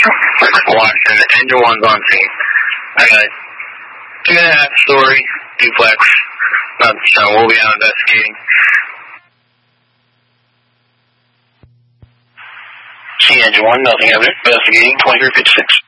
Washington, engine 1's on scene. I got 2.5-story duplex. So we'll be out investigating. See engine 1, nothing evident. Investigating 2356.